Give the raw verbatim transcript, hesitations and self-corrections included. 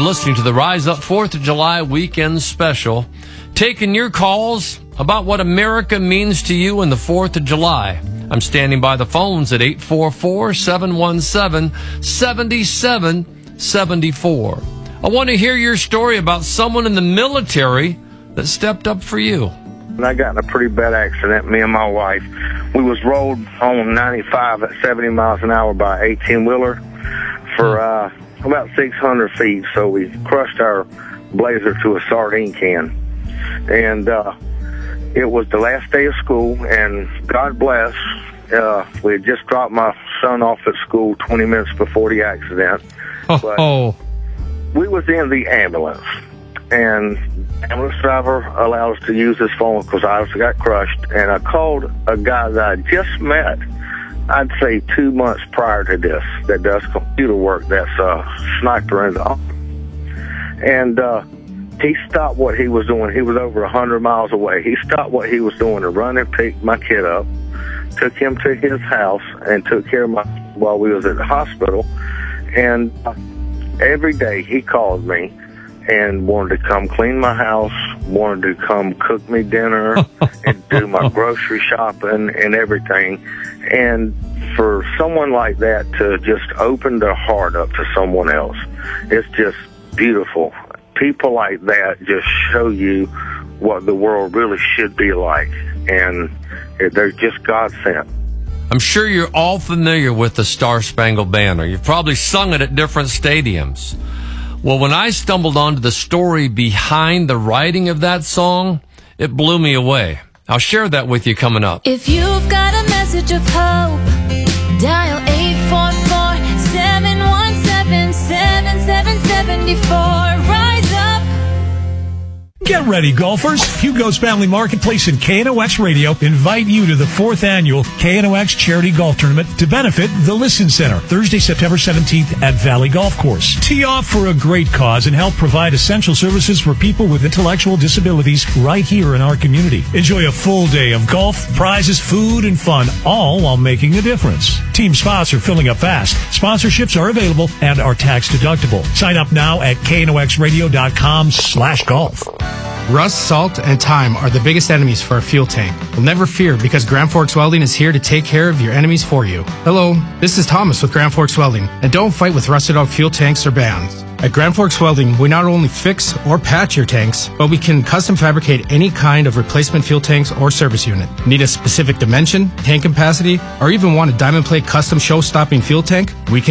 listening to the Rise Up fourth of July Weekend Special, taking your calls about what America means to you in the fourth of July. I'm standing by the phones at eight four four, seven one seven, seven seven seven four. I want to hear your story about someone in the military that stepped up for you. I got in a pretty bad accident, me and my wife. We was rolled on ninety-five at seventy miles an hour by an eighteen-wheeler for uh, about six hundred feet, so we crushed our Blazer to a sardine can. And uh, it was the last day of school, and God bless, uh, we had just dropped my son off at school twenty minutes before the accident. Oh, but oh. we was in the ambulance, and the ambulance driver allowed us to use his phone because I also got crushed, and I called a guy that I just met, I'd say two months prior to this, that does computer work, that's a sniper in the army. And uh, he stopped what he was doing. He was over one hundred miles away. He stopped what he was doing to run and pick my kid up, took him to his house, and took care of my while we was at the hospital. And uh, every day he called me and wanted to come clean my house, wanted to come cook me dinner and do my grocery shopping and everything. And for someone like that to just open their heart up to someone else, it's just beautiful. People like that just show you what the world really should be like, and they're just God sent. I'm sure you're all familiar with the Star Spangled Banner. You've probably sung it at different stadiums. Well, when I stumbled onto the story behind the writing of that song, it blew me away. I'll share that with you coming up. If you've got a message of hope, dial eight four four, seven one seven, seven seven seven four. Rise up. Get ready, golfers. Hugo's Family Marketplace and K N O X Radio invite you to the fourth annual K N O X Charity Golf Tournament to benefit the Listen Center, Thursday, September seventeenth at Valley Golf Course. Tee off for a great cause and help provide essential services for people with intellectual disabilities right here in our community. Enjoy a full day of golf, prizes, food, and fun, all while making a difference. Team spots are filling up fast. Sponsorships are available and are tax deductible. Sign up now at K N O X radio dot com slash golf. Rust, salt, and time are the biggest enemies for a fuel tank. Well, never fear, because Grand Forks Welding is here to take care of your enemies for you. Hello, this is Thomas with Grand Forks Welding, and don't fight with rusted out fuel tanks or bands. At Grand Forks Welding, we not only fix or patch your tanks, but we can custom fabricate any kind of replacement fuel tanks or service unit. Need a specific dimension, tank capacity, or even want a diamond plate custom show-stopping fuel tank? We can